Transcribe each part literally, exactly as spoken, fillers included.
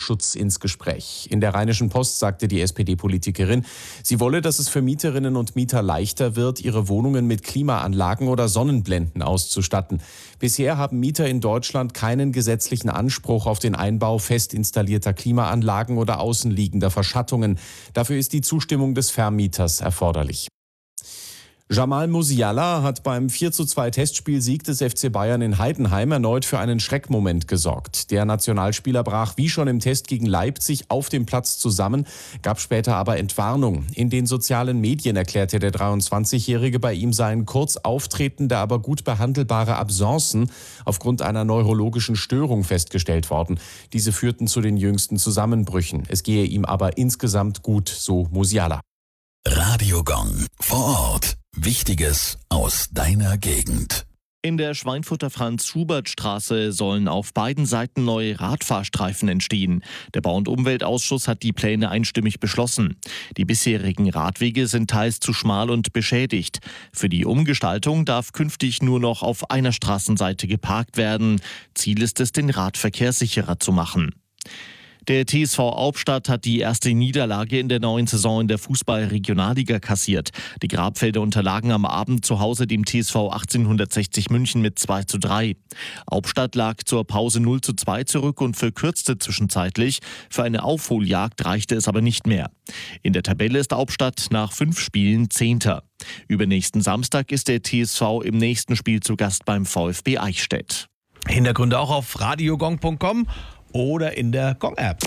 Mieterschutz ins Gespräch. In der Rheinischen Post sagte die S P D-Politikerin, sie wolle, dass es für Mieterinnen und Mieter leichter wird, ihre Wohnungen mit Klimaanlagen oder Sonnenblenden auszustatten. Bisher haben Mieter in Deutschland keinen gesetzlichen Anspruch auf den Einbau fest installierter Klimaanlagen oder außenliegender Verschattungen. Dafür ist die Zustimmung des Vermieters erforderlich. Jamal Musiala hat beim vier zu zwei Testspielsieg des F C Bayern in Heidenheim erneut für einen Schreckmoment gesorgt. Der Nationalspieler brach wie schon im Test gegen Leipzig auf dem Platz zusammen, gab später aber Entwarnung. In den sozialen Medien erklärte der dreiundzwanzigjährige, bei ihm seien kurz auftretende, aber gut behandelbare Absencen aufgrund einer neurologischen Störung festgestellt worden. Diese führten zu den jüngsten Zusammenbrüchen. Es gehe ihm aber insgesamt gut, so Musiala. Radio Gong vor Ort. Wichtiges aus deiner Gegend. In der Schweinfurter Franz-Schubert-Straße sollen auf beiden Seiten neue Radfahrstreifen entstehen. Der Bau- und Umweltausschuss hat die Pläne einstimmig beschlossen. Die bisherigen Radwege sind teils zu schmal und beschädigt. Für die Umgestaltung darf künftig nur noch auf einer Straßenseite geparkt werden. Ziel ist es, den Radverkehr sicherer zu machen. Der T S V Albstadt hat die erste Niederlage in der neuen Saison in der Fußball-Regionalliga kassiert. Die Grabfelder unterlagen am Abend zu Hause dem T S V achtzehnhundertsechzig München mit zwei zu drei. Albstadt lag zur Pause null zu zwei zurück und verkürzte zwischenzeitlich. Für eine Aufholjagd reichte es aber nicht mehr. In der Tabelle ist Albstadt nach fünf Spielen Zehnter. Übernächsten Samstag ist der T S V im nächsten Spiel zu Gast beim VfB Eichstätt. Hintergründe auch auf radiogong punkt com oder in der Gong-App.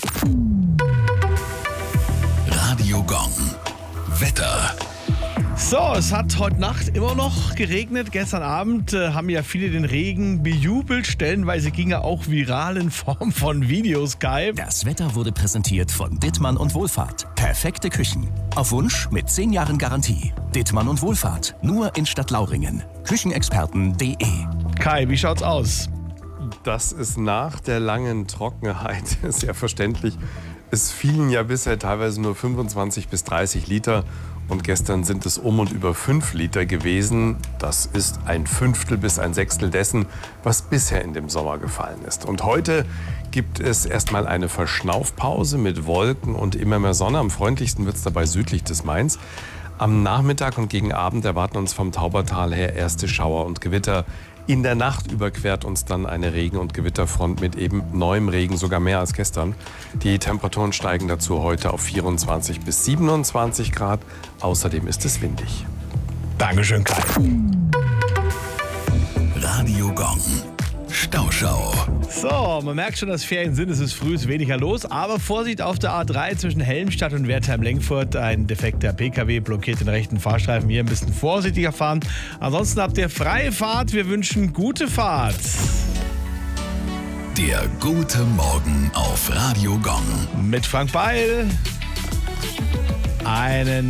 Radio Gong. Wetter. So, es hat heute Nacht immer noch geregnet. Gestern Abend äh, haben ja viele den Regen bejubelt. Stellenweise ging er auch viral in Form von Videoskype. Das Wetter wurde präsentiert von Dittmann und Wohlfahrt. Perfekte Küchen. Auf Wunsch mit zehn Jahren Garantie. Dittmann und Wohlfahrt. Nur in Stadtlauringen. Küchenexperten punkt de. Kai, wie schaut's aus? Das ist nach der langen Trockenheit sehr verständlich. Es fielen ja bisher teilweise nur fünfundzwanzig bis dreißig Liter und gestern sind es um und über fünf Liter gewesen. Das ist ein Fünftel bis ein Sechstel dessen, was bisher in dem Sommer gefallen ist. Und heute gibt es erstmal eine Verschnaufpause mit Wolken und immer mehr Sonne. Am freundlichsten wird es dabei südlich des Mains. Am Nachmittag und gegen Abend erwarten uns vom Taubertal her erste Schauer und Gewitter. In der Nacht überquert uns dann eine Regen- und Gewitterfront mit eben neuem Regen, sogar mehr als gestern. Die Temperaturen steigen dazu heute auf vierundzwanzig bis siebenundzwanzig Grad. Außerdem ist es windig. Dankeschön, Kai. Radio Gong. Stauschau. So, man merkt schon, dass Ferien sind. Es ist früh, es ist weniger los. Aber Vorsicht auf der A drei zwischen Helmstadt und Wertheim-Lengfurt. Ein defekter P K W blockiert den rechten Fahrstreifen. Hier ein bisschen vorsichtiger fahren. Ansonsten habt ihr freie Fahrt. Wir wünschen gute Fahrt. Der gute Morgen auf Radio Gong. Mit Frank Beil. Einen